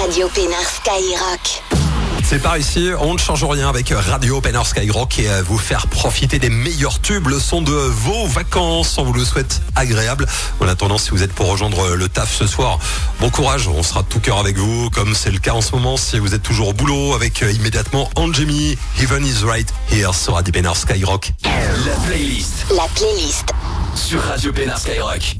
Radio Pénard Skyrock. C'est par ici, on ne change rien avec Radio Pénard Skyrock et vous faire profiter des meilleurs tubes, le son de vos vacances. On vous le souhaite agréable. En attendant, si vous êtes pour rejoindre le taf ce soir, bon courage, on sera de tout cœur avec vous, comme c'est le cas en ce moment. Si vous êtes toujours au boulot, avec immédiatement Anjemi, Heaven is Right Here sur Radio Pénard Skyrock. La playlist La playlist sur Radio Pénard Skyrock.